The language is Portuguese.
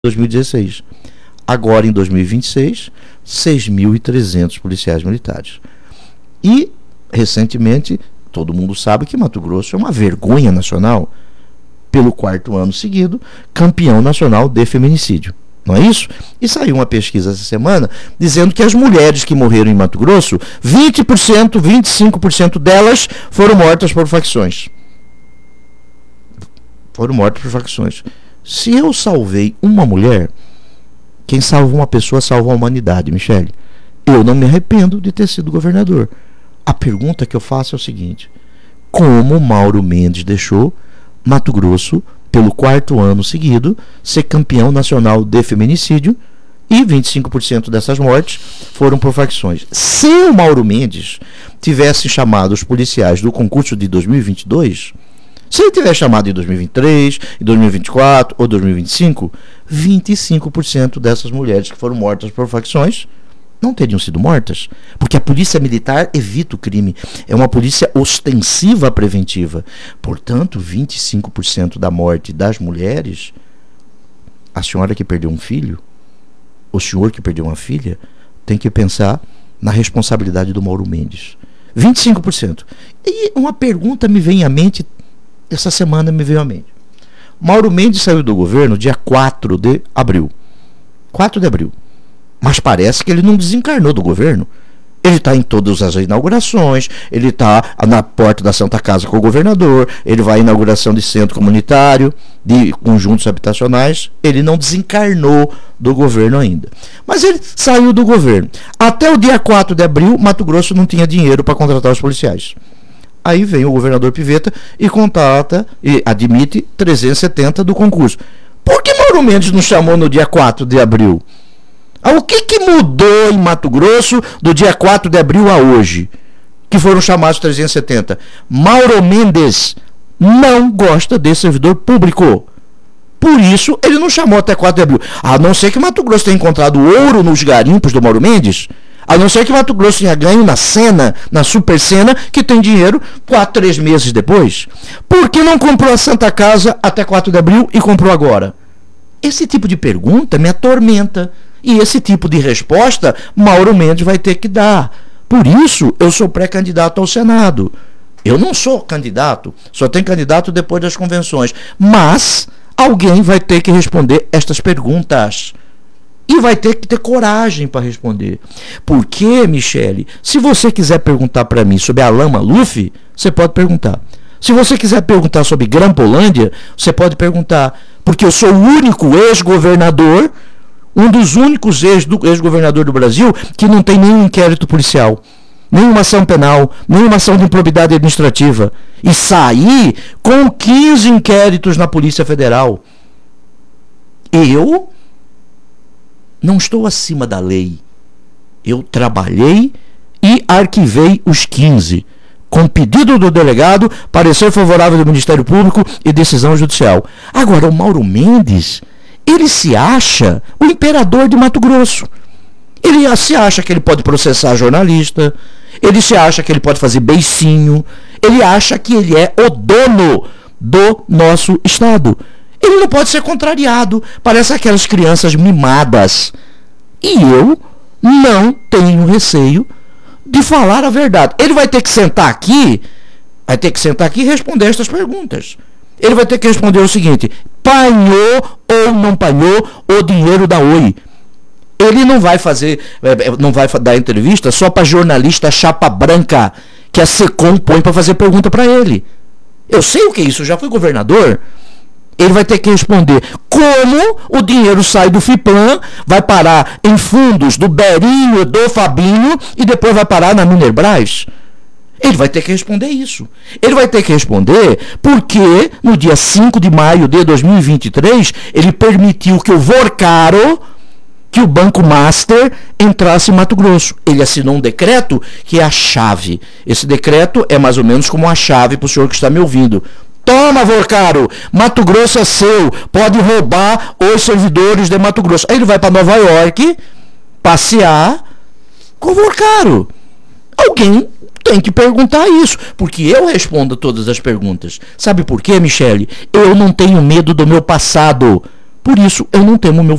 2016. Agora, em 2026, 6.300 policiais militares. E, recentemente, todo mundo sabe que Mato Grosso é uma vergonha nacional, pelo 4º ano seguido, campeão nacional de feminicídio. Não é isso? E saiu uma pesquisa essa semana dizendo que as mulheres que morreram em Mato Grosso, 20%, 25% delas foram mortas por facções. Foram mortas por facções. Se eu salvei uma mulher, quem salva uma pessoa salva a humanidade, Michele. Eu não me arrependo de ter sido governador. A pergunta que eu faço é o seguinte: como Mauro Mendes deixou Mato Grosso, pelo 4º ano seguido, ser campeão nacional de feminicídio, e 25% dessas mortes foram por facções? Se o Mauro Mendes tivesse chamado os policiais do concurso de 2022, se ele tivesse chamado em 2023, em 2024 ou 2025, 25% dessas mulheres que foram mortas por facções não teriam sido mortas, porque a polícia militar evita o crime, é uma polícia ostensiva preventiva. Portanto, 25% da morte das mulheres, a senhora que perdeu um filho, o senhor que perdeu uma filha, tem que pensar na responsabilidade do Mauro Mendes. 25%. E uma pergunta me vem à mente, essa semana me veio à mente. Mauro Mendes saiu do governo dia 4 de abril. 4 de abril. Mas parece que ele não desencarnou do governo. Ele está em todas as inaugurações, ele está na porta da Santa Casa com o governador, ele vai à inauguração de centro comunitário, de conjuntos habitacionais. Ele não desencarnou do governo ainda. Mas ele saiu do governo. Até o dia 4 de abril, Mato Grosso não tinha dinheiro para contratar os policiais. Aí vem o governador Pivetta e contrata e admite 370 do concurso. Por que Mauro Mendes não chamou no dia 4 de abril? O que mudou em Mato Grosso do dia 4 de abril a hoje, que foram chamados 370? Mauro Mendes não gosta de servidor público. Por isso, ele não chamou até 4 de abril. A não ser que Mato Grosso tenha encontrado ouro nos garimpos do Mauro Mendes. A não ser que Mato Grosso tenha ganho na Sena, na Super Sena, que tem dinheiro 3 meses depois. Por que não comprou a Santa Casa até 4 de abril e comprou agora? Esse tipo de pergunta me atormenta. E esse tipo de resposta Mauro Mendes vai ter que dar. Por isso, eu sou pré-candidato ao Senado. Eu não sou candidato, só tem candidato depois das convenções. Mas alguém vai ter que responder estas perguntas. E vai ter que ter coragem para responder. Porque, Michele, se você quiser perguntar para mim sobre Alain Maluf, você pode perguntar. Se você quiser perguntar sobre Grampolândia, você pode perguntar. Porque eu sou o único ex-governador, um dos únicos ex-governador do Brasil que não tem nenhum inquérito policial, nenhuma ação penal, nenhuma ação de improbidade administrativa. E saí com 15 inquéritos na Polícia Federal. Eu não estou acima da lei. Eu trabalhei e arquivei os 15, com pedido do delegado, parecer favorável do Ministério Público e decisão judicial. Agora, o Mauro Mendes, ele se acha o imperador de Mato Grosso. Ele se acha que ele pode processar jornalista, ele se acha que ele pode fazer beicinho, ele acha que ele é o dono do nosso estado. Ele não pode ser contrariado, parece aquelas crianças mimadas. E eu não tenho receio de falar a verdade. Ele vai ter que sentar aqui e responder estas perguntas. Ele vai ter que responder o seguinte: panhou ou não panhou o dinheiro da Oi? Ele não vai dar entrevista só para jornalista chapa branca que a SECOM põe para fazer pergunta para ele. Eu sei o que é isso, eu já fui governador. Ele vai ter que responder como o dinheiro sai do FIPLAN, vai parar em fundos do Berinho, do Fabinho e depois vai parar na Minerbras. Ele vai ter que responder isso. Ele vai ter que responder porque no dia 5 de maio de 2023 ele permitiu que o Vorcaro, que o Banco Master, entrasse em Mato Grosso. Ele assinou um decreto que é a chave. Esse decreto é mais ou menos como a chave para o senhor que está me ouvindo. Toma, Vorcaro, Mato Grosso é seu, pode roubar os servidores de Mato Grosso. Aí ele vai para Nova York passear com o Vorcaro. Alguém tem que perguntar isso, porque eu respondo todas as perguntas. Sabe por quê, Michele? Eu não tenho medo do meu passado. Por isso, eu não temo o meu